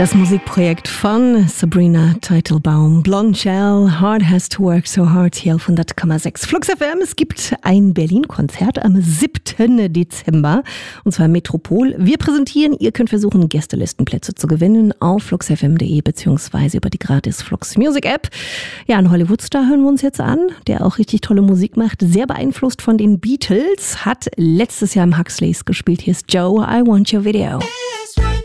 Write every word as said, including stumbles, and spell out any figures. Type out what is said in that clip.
Das Musikprojekt von Sabrina Teitelbaum, Blonde Shell, Hard Has to Work So Hard, hier auf hundert Komma sechs Flux F M. Es gibt ein Berlin-Konzert am siebten Dezember, und zwar im Metropol. Wir präsentieren, ihr könnt versuchen, Gästelistenplätze zu gewinnen auf fluxfm punkt de beziehungsweise über die gratis Flux Music App. Ja, einen Hollywoodstar hören wir uns jetzt an, der auch richtig tolle Musik macht, sehr beeinflusst von den Beatles, hat letztes Jahr im Huxleys gespielt. Hier ist Joe, I Want Your Video.